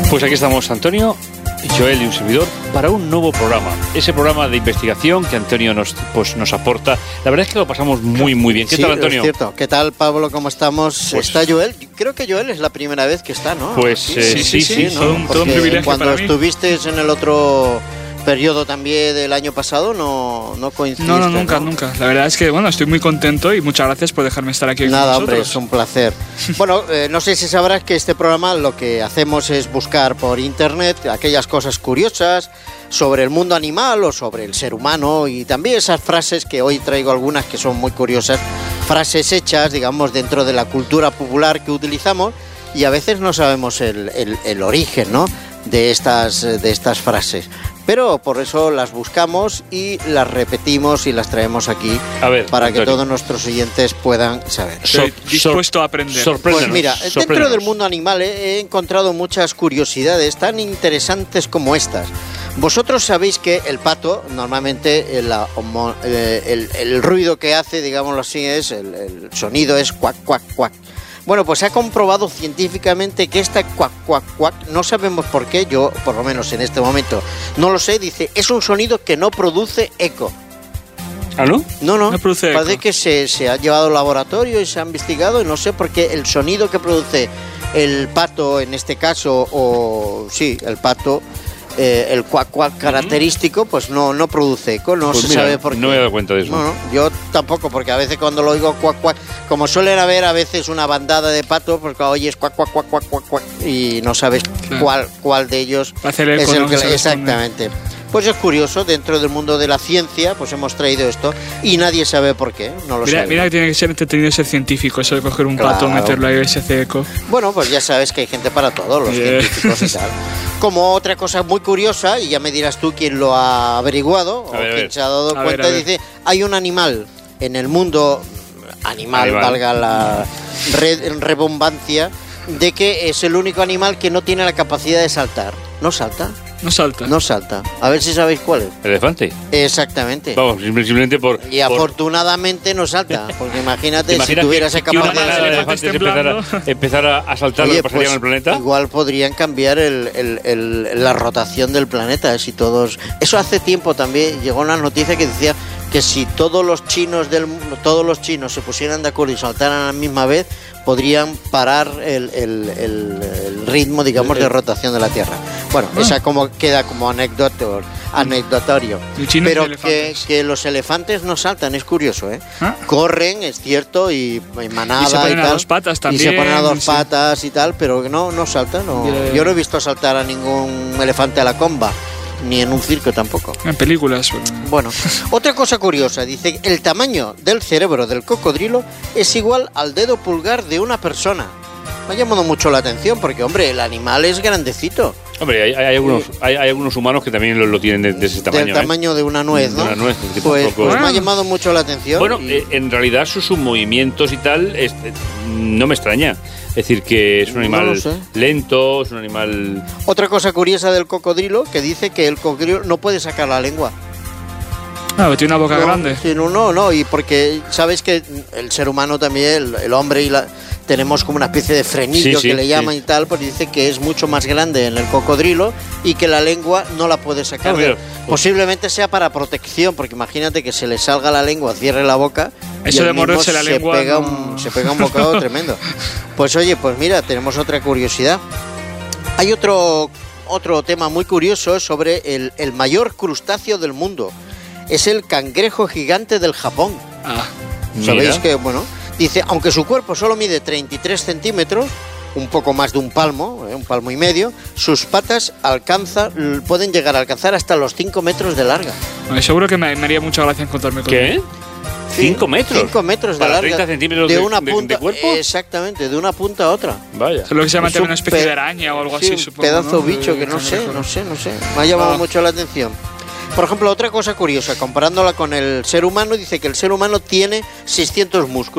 Pues aquí estamos, Antonio, Joel y un servidor, para un nuevo programa. Ese programa de investigación que Antonio nos aporta. La verdad es que lo pasamos muy bien. ¿Qué tal, Antonio? Es cierto. ¿Qué tal, Pablo? ¿Cómo estamos? Pues, está Joel. Creo que Joel es la primera vez que está, ¿no? Pues sí, ¿no? Todo un privilegio cuando para mí. estuviste en el otro periodo también del año pasado no coincidiste. No, nunca. La verdad es que, estoy muy contento y muchas gracias por dejarme estar aquí Nada, con hombre, vosotros. es un placer. Bueno, no sé si sabrás que este programa lo que hacemos es buscar por internet aquellas cosas curiosas sobre el mundo animal o sobre el ser humano, y también esas frases que hoy traigo algunas que son muy curiosas, frases hechas, digamos, dentro de la cultura popular que utilizamos, y a veces no sabemos el origen, ¿no?, de estas frases. Pero por eso las buscamos y las repetimos y las traemos aquí para que todos nuestros oyentes puedan saber. Estoy dispuesto a aprender. Pues mira, dentro del mundo animal he encontrado muchas curiosidades tan interesantes como estas. Vosotros sabéis que el pato, normalmente el ruido que hace, digámoslo así, es el sonido es cuac, cuac, cuac. Bueno, pues se ha comprobado científicamente que esta cuac, cuac, cuac, no sabemos por qué, yo por lo menos en este momento no lo sé, dice, es un sonido que no produce eco. ¿Ah, no? No produce parece eco. Que se ha llevado al laboratorio y se ha investigado, y no sé por qué el sonido que produce el pato en este caso, el pato, el cuac cuac característico, pues no produce eco, Pues se mira, sabe por qué. No me he dado cuenta de eso. No, yo tampoco, porque a veces cuando lo oigo cuac cuac, como suelen haber a veces una bandada de patos, porque oyes cuac cuac cuac cuac cuac cuac y no sabes cuál de ellos es el que exactamente. Pues es curioso, dentro del mundo de la ciencia, pues hemos traído esto y nadie sabe por qué, no lo sabe. Mira que tiene que ser entretenido ser científico, eso de coger un pato, meterlo ahí y se hace eco. Bueno, pues ya sabes que hay gente para todo, los científicos y tal. Como otra cosa muy curiosa, y ya me dirás tú quién lo ha averiguado, quién se ha dado cuenta, dice, hay un animal en el mundo, animal. Valga la redundancia, de que es el único animal que no tiene la capacidad de saltar. ¿No salta? No salta. A ver si sabéis cuál es. ¿El elefante? Exactamente. Vamos, simplemente por... Y afortunadamente no salta, porque imagínate si tuviera esa capacidad... capacidad de elefante empezar a saltar, lo que pasaría en el planeta. Igual podrían cambiar la rotación del planeta, si todos... Eso hace tiempo también llegó una noticia que decía que si todos los chinos se pusieran de acuerdo y saltaran a la misma vez, podrían parar el ritmo, digamos, de rotación de la Tierra. Bueno, esa queda como anecdotario. Pero que los elefantes no saltan, es curioso, ¿eh? Corren, es cierto, y manada y se ponen tal. A dos patas también. Y se ponen a dos patas y tal, pero no saltan. Yo no he visto saltar a ningún elefante a la comba. Ni en un circo tampoco. En películas. Bueno, otra cosa curiosa, dice, el tamaño del cerebro del cocodrilo es igual al dedo pulgar de una persona. Me ha llamado mucho la atención porque, hombre, el animal es grandecito. Hombre, hay algunos humanos que también lo tienen de ese tamaño. Del tamaño de una nuez, ¿no? De una nuez. Pues me ha llamado mucho la atención. Bueno, en realidad sus movimientos y tal no me extraña. Es decir, que es un animal lento, es un animal... Otra cosa curiosa del cocodrilo, que dice que el cocodrilo no puede sacar la lengua. Tiene una boca grande. Sí, no, y porque sabes que el ser humano también, el hombre tenemos como una especie de frenillo que le llaman y tal, pues dice que es mucho más grande en el cocodrilo y que la lengua no la puede sacar. Posiblemente sea para protección, porque imagínate que se le salga la lengua, cierre la boca. Eso de morderse la lengua. Se pega un bocado tremendo. Pues oye, pues mira, tenemos otra curiosidad. Hay otro tema muy curioso sobre el mayor crustáceo del mundo. Es el cangrejo gigante del Japón. ¿Sabéis que, dice, aunque su cuerpo solo mide 33 centímetros, un poco más de un palmo y medio, sus patas pueden llegar a alcanzar hasta los 5 metros de larga. Seguro que me haría mucha gracia encontrarme con ¿Qué? 5 metros. 5 metros de larga. 30 centímetros de una punta, de cuerpo. Exactamente, de una punta a otra. Vaya. Es lo que se llama una especie de araña o algo así, supongo. Un pedazo bicho que no sé. Me ha llamado mucho la atención. Por ejemplo, otra cosa curiosa, comparándola con el ser humano, dice que el ser humano tiene 600 músculos.